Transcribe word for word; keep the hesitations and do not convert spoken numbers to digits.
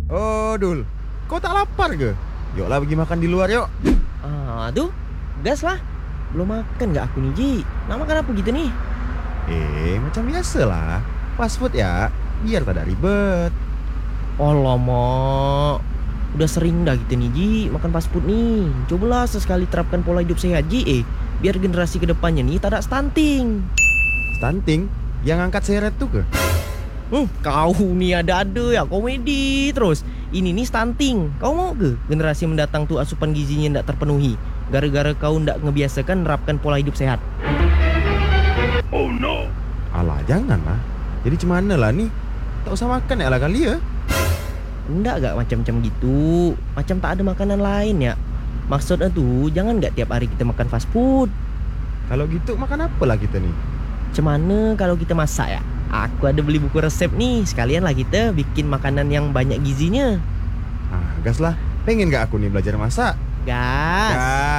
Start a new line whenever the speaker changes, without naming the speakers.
Oh, Dul. Kau tak lapar ke? Yuklah pergi makan di luar yuk.
Ah, tuh, gas lah. Belum makan gak aku nih, Ji? Nak makan apa gitu nih?
Eh, macam biasa lah. Fast food ya, biar tak ada ribet.
Alamak, udah sering dah kita nih, Ji, makan fast food nih. Cobalah sesekali terapkan pola hidup sehat, Ji. Eh, biar generasi kedepannya nih tak ada stunting.
Stunting? Yang angkat seret tuh ke?
Hmm, kau nih ada-ada ya komedi terus. Ini nih stunting. Kau mau ke generasi mendatang tuh asupan gizinya ndak terpenuhi gara-gara kau ndak ngebiasakan nerapkan pola hidup sehat?
Alah, jangan lah. Jadi cemana lah nih? Tak usah makan ya lah kali ya.
Ndak gak macam-macam gitu. Macam tak ada makanan lain ya. Maksudnya tuh jangan gak tiap hari kita makan fast food.
Kalau gitu makan apa lah kita nih?
Cemana kalau kita masak ya? Aku ada beli buku resep nih. Sekalian lah kita bikin makanan yang banyak gizinya.
Ah, gas lah. Pengen gak aku nih belajar masak?
Gas.
Gas.